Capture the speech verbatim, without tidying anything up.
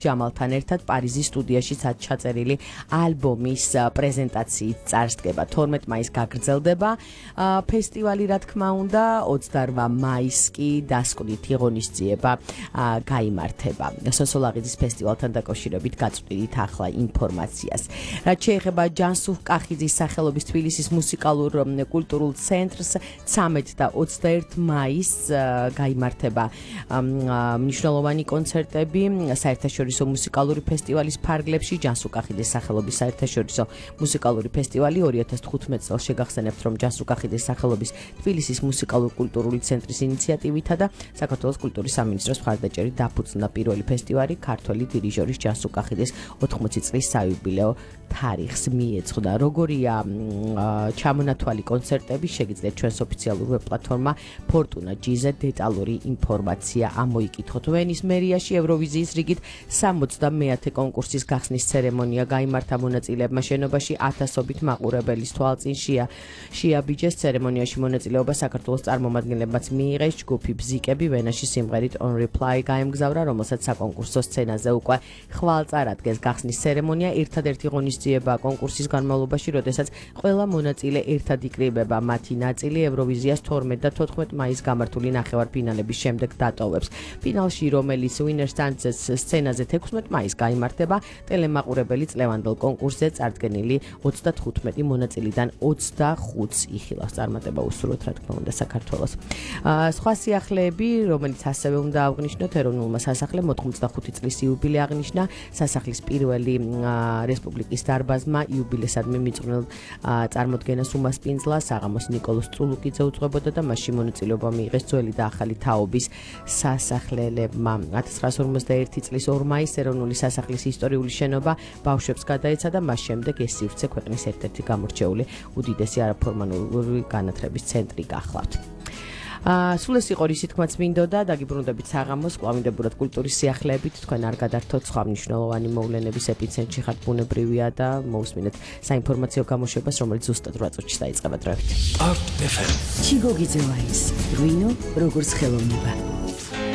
ჯამალთან ერთად პარიზის სტუდიაში ჩაწერილი ალბომის პრეზენტაციით წარსდგება. თორმეტ მაისს გაგრძელდება ფესტივალი, რა თქმა უნდა, ოცდაორმა მაისს კი დასკვნითი ღონისძიება გაიმართება. სოსოლაღიძის ფესტივალთან დაკავშირებით გაწვდით ახლა ინფორმაციას. რაც შეეხება ჯანსუღ კახიძის სახელობის თბილისის მუსიკალურ კულტურულ ცენტრს, ცამეტ და ოცდაერთ მაისს გაიმართება მნიშვნელოვანი კონცერტები საერთაშორისო მუსიკალური ფესტივალის ფარგლებში. ჯანსუღ კახიძის სახელობის საერთაშორისო მუსიკალური ფესტივალი ორი ათას თხუთმეტ წელს შეგახსენებთ, რომ ჯანსუღ კახიძის სახელობის თბილისის მუსიკალურ-კულტურული ცენტრის ინიციატივითა და საქართველოს კულტურის სამინისტროს მხარდაჭერით დაფუძნდა პირველი ფესტივალი ქართველი დირიჟორის ჯანსუღ კახიძის ოთხმოცი წლის საიუბილეო თარიღს მიეძღვნა. როგორია ჩამონათვალი კონცერტები, შეგიძლიათ ჩვენს ოფიციალურ ვებ-პლატფორმა Fortuna G-ზე დეტალური ინფორმაცია ამოიკითხოთ. ვენის მერიაში ევროვიზიის რიგით სამოცდამეათე კონკურსის გახსნის ცერემონია გაიმართა მონაწილეებმა შენობაში ათასობით მაყურებელის თვალწინშია. შეაბიჯეს ცერემონიაში მონაწილეობა საქართველოს წარმომადგენლებმაც მიიღეს. ჯგუფი ბზიკები ვენაში სიმღერით On Reply გაემგზავრა, რომელსაც საკონკურსო სცენაზე უკვე ხვალ წარადგენს. გახსნის ცერემონია ერთადერთი ღონისძიება კონკურსის განმავლობაში, როდესაც ყველა მონაწილე ერთად იკრიბება. მათი ნაწილი ევროვიზიას თორმეტ და თოთხმეტ მაისს გამართული ნახევარფინალების შემდეგ დატოვებს. ფინალში, რომელიც Winners Dance სცენაზე თექვსმეტ მაისს გაიმართება, ტელემაყურებელი წლევანდელ კონკურსზე წარდგენილი ოცდათხუთმეტი მონაწილიდან ოცდახუთს იხილავს. წარმატება უსურვოთ, რა თქმა უნდა, საქართველოს. სხვა სიახლეები, რომელიც ასევე უნდა აღვნიშნოთ, ეროვნულმა სასახლემ ოთხმოცდახუთი წლის იუბილე აღნიშნა. სასახლის პირველი რესპუბლიკის დარბაზმა იუბილესადმი მიწვრთნელ წარმოდგენას უმასპინძლა. საღამოს ნიკოლოზ წულუკიძე უძღვებოდა და მასში მონაწილეობა მიიღეს ძველი და ახალი თაობის სასახლელებმა. ათას ცხრაასი ორმოცდაერთი წლის ორ მაისს ეროვნული სასახლის ისტორიული შენობა ბავშვებს გადაეცა და მას შემდეგ ეს სივრცე ქვეყნის ერთ-ერთი გამორჩეული უდიდესი არაფორმალური განათლების ცენტრი გახლავთ. სულ ეს იყო რისი თქმაც მინდოდა, დაგიბრუნდებით საღამოს, კვლავინდებურად კულტურის სიახლეებით, თქვენ არ გადართოთ სხვა მნიშვნელოვანი მოვლენების ეპიცენტრში ხართ, ბუნებრივია და მოусმინეთ საინფორმაციო გამოშვებას, რომელიც ზუსტად რვა წუთში დაიწყება დროებით. ჩიგოგიძე ვაის, ღვინო როგორც ხელოვნება.